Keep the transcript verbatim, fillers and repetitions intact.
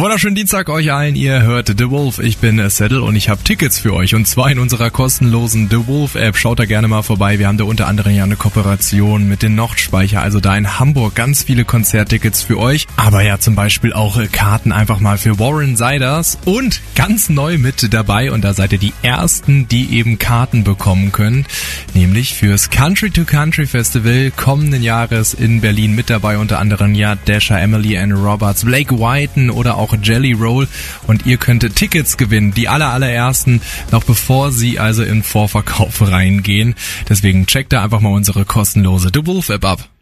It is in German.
Wunderschönen Dienstag euch allen, ihr hört The Wolf, ich bin Saddle und ich habe Tickets für euch und zwar in unserer kostenlosen The Wolf App. Schaut da gerne mal vorbei, wir haben da unter anderem ja eine Kooperation mit den Nordspeicher, also da in Hamburg ganz viele Konzerttickets für euch, aber ja zum Beispiel auch Karten einfach mal für Warren Ziders und ganz neu mit dabei und da seid ihr die Ersten, die eben Karten bekommen können, nämlich fürs Country to Country Festival kommenden Jahres in Berlin mit dabei, unter anderem ja Dasha, Emily Ann Roberts, Blake Whiten oder auch Jelly Roll und ihr könnt Tickets gewinnen, die aller allerersten, noch bevor sie also in Vorverkauf reingehen. Deswegen checkt da einfach mal unsere kostenlose The Wolf App ab.